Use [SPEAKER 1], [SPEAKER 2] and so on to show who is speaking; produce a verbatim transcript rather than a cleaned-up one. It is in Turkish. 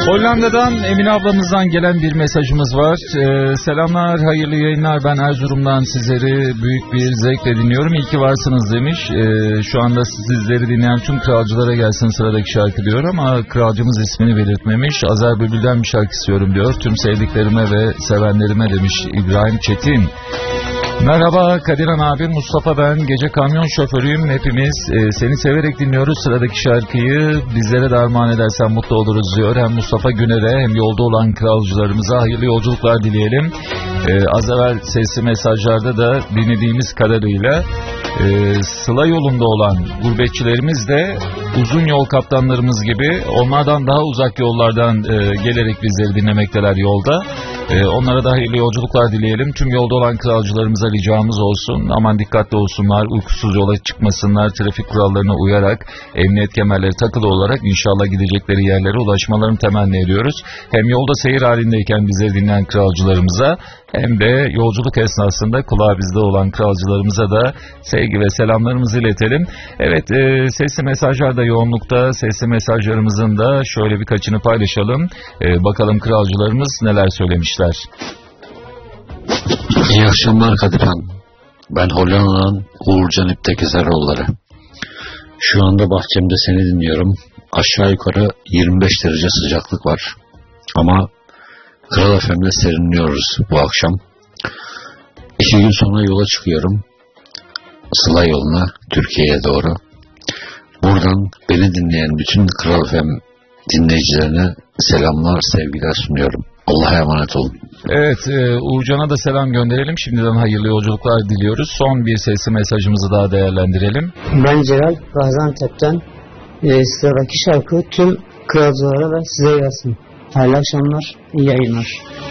[SPEAKER 1] Hollanda'dan Emine ablamızdan gelen bir mesajımız var. Ee, selamlar, hayırlı yayınlar. Ben Erzurum'dan sizleri büyük bir zevkle dinliyorum. İyi ki varsınız demiş. Ee, şu anda sizleri dinleyen tüm kralcılara gelsin sıradaki şarkı diyor ama kralcımız ismini belirtmemiş. Azer Bülbül'den bir şarkı istiyorum diyor. Tüm sevdiklerime ve sevenlerime demiş İbrahim Çetin. Merhaba Kadiran abi, Mustafa ben, gece kamyon şoförüyüm, hepimiz e, seni severek dinliyoruz, sıradaki şarkıyı bizlere de armağan edersen mutlu oluruz diyor. Hem Mustafa Güner'e hem yolda olan kralcılarımıza hayırlı yolculuklar dileyelim. E, az evvel sesli mesajlarda da dinlediğimiz kadarıyla e, sıla yolunda olan gurbetçilerimiz de uzun yol kaptanlarımız gibi onlardan daha uzak yollardan e, gelerek bizleri dinlemekteler yolda. Ee, onlara da hayırlı yolculuklar dileyelim. Tüm yolda olan kralcılarımıza ricamız olsun. Aman dikkatli olsunlar, uykusuz yola çıkmasınlar, trafik kurallarına uyarak, emniyet kemerleri takılı olarak inşallah gidecekleri yerlere ulaşmalarını temenni ediyoruz. Hem yolda seyir halindeyken bizleri dinleyen kralcılarımıza hem de yolculuk esnasında kulağı bizde olan kralcılarımıza da sevgi ve selamlarımızı iletelim. Evet, e, sesli mesajlar da yoğunlukta. Sesli mesajlarımızın da şöyle birkaçını paylaşalım. E, bakalım kralcılarımız neler söylemişler.
[SPEAKER 2] İyi akşamlar Kadirhan. Ben Hollanda'dan Uğurcan İptekeseroğulları. Şu anda bahçemde seni dinliyorum. Aşağı yukarı yirmi beş derece sıcaklık var. Ama Kral F M'de serinliyoruz bu akşam. İki gün sonra yola çıkıyorum. Sıla yoluna, Türkiye'ye doğru. Buradan beni dinleyen bütün Kral F M dinleyicilerine selamlar, sevgiler sunuyorum. Allah'a emanet olun.
[SPEAKER 1] Evet, e, Uğurcan'a da selam gönderelim. Şimdiden hayırlı yolculuklar diliyoruz. Son bir sesli mesajımızı daha değerlendirelim.
[SPEAKER 3] Ben Celal, Gaziantep'ten. E, sıradaki şarkı tüm kralcılara ve size gelsin. Hayırlı akşamlar, iyi yayınlar.